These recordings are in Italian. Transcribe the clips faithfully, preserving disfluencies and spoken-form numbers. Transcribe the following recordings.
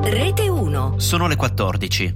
Rete uno. Sono le quattordici.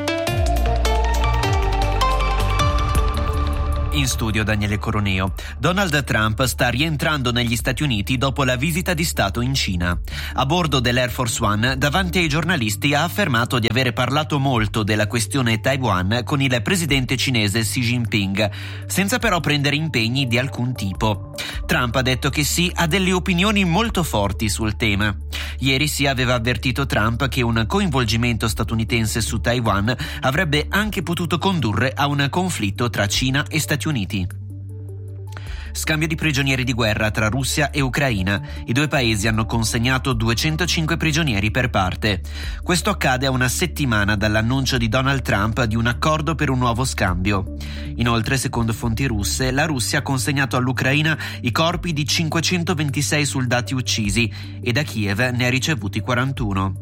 In studio Daniele Coroneo. Donald Trump sta rientrando negli Stati Uniti dopo la visita di Stato in Cina. A bordo dell'Air Force One, davanti ai giornalisti, ha affermato di avere parlato molto della questione Taiwan con il presidente cinese Xi Jinping, senza però prendere impegni di alcun tipo. Trump ha detto che Xi ha delle opinioni molto forti sul tema. Ieri Xi aveva avvertito Trump che un coinvolgimento statunitense su Taiwan avrebbe anche potuto condurre a un conflitto tra Cina e Stati Uniti. Scambio di prigionieri di guerra tra Russia e Ucraina. I due paesi hanno consegnato duecentocinque prigionieri per parte. Questo accade a una settimana dall'annuncio di Donald Trump di un accordo per un nuovo scambio. Inoltre, secondo fonti russe, la Russia ha consegnato all'Ucraina i corpi di cinquecentoventisei soldati uccisi e da Kiev ne ha ricevuti quarantuno.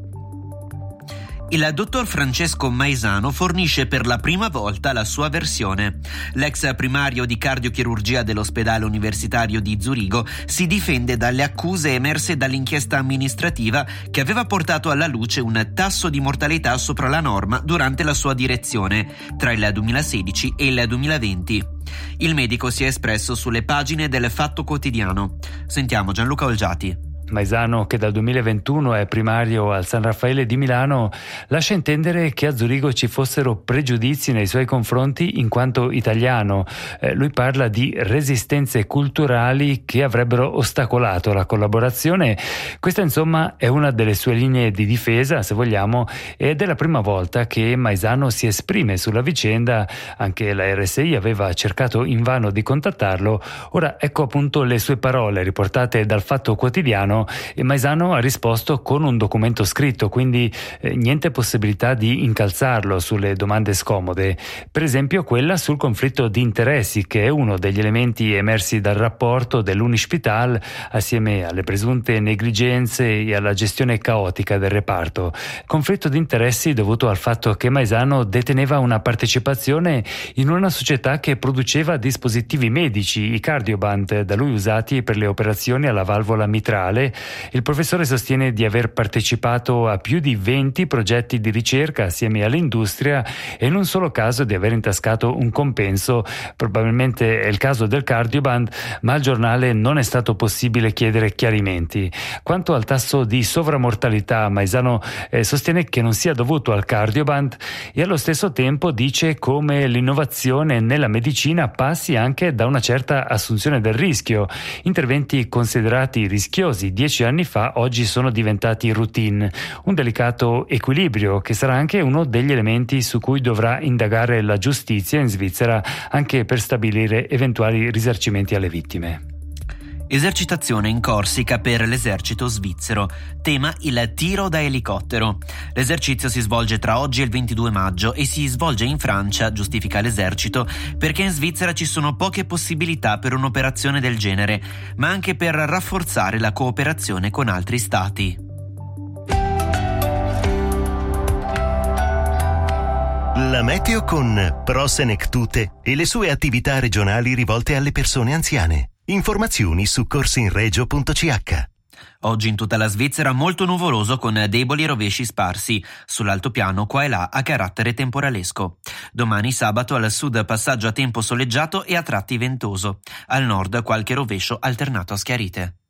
Il dottor Francesco Maisano fornisce per la prima volta la sua versione. L'ex primario di cardiochirurgia dell'ospedale universitario di Zurigo si difende dalle accuse emerse dall'inchiesta amministrativa che aveva portato alla luce un tasso di mortalità sopra la norma durante la sua direzione, tra il duemilasedici e il duemilaventi. Il medico si è espresso sulle pagine del Fatto Quotidiano. Sentiamo Gianluca Olgiati. Maisano, che dal duemilaventuno è primario al San Raffaele di Milano, lascia intendere che a Zurigo ci fossero pregiudizi nei suoi confronti in quanto italiano. Eh, lui parla di resistenze culturali che avrebbero ostacolato la collaborazione. Questa insomma è una delle sue linee di difesa, se vogliamo, ed è la prima volta che Maisano si esprime sulla vicenda. Anche la R S I aveva cercato invano di contattarlo. Ora ecco appunto le sue parole riportate dal Fatto Quotidiano. E Maisano ha risposto con un documento scritto, quindi eh, niente possibilità di incalzarlo sulle domande scomode, per esempio quella sul conflitto di interessi, che è uno degli elementi emersi dal rapporto dell'Unispital assieme alle presunte negligenze e alla gestione caotica del reparto. Conflitto di interessi dovuto al fatto che Maisano deteneva una partecipazione in una società che produceva dispositivi medici, i Cardioband, da lui usati per le operazioni alla valvola mitrale. Il professore sostiene di aver partecipato a più di venti progetti di ricerca assieme all'industria e in un solo caso di aver intascato un compenso. Probabilmente è il caso del Cardioband, ma al giornale non è stato possibile chiedere chiarimenti. Quanto al tasso di sovramortalità, Maisano eh, sostiene che non sia dovuto al Cardioband e allo stesso tempo dice come l'innovazione nella medicina passi anche da una certa assunzione del rischio. Interventi considerati rischiosi dieci anni fa oggi sono diventati routine, un delicato equilibrio che sarà anche uno degli elementi su cui dovrà indagare la giustizia in Svizzera anche per stabilire eventuali risarcimenti alle vittime. Esercitazione in Corsica per l'esercito svizzero. Tema il tiro da elicottero. L'esercizio si svolge tra oggi e il ventidue maggio e si svolge in Francia, giustifica l'esercito, perché in Svizzera ci sono poche possibilità per un'operazione del genere, ma anche per rafforzare la cooperazione con altri stati. La meteo con Pro Senectute e le sue attività regionali rivolte alle persone anziane. Informazioni su corsinregio punto c h. Oggi in tutta la Svizzera molto nuvoloso con deboli rovesci sparsi, sull'altopiano qua e là a carattere temporalesco. Domani sabato al sud passaggio a tempo soleggiato e a tratti ventoso, al nord qualche rovescio alternato a schiarite.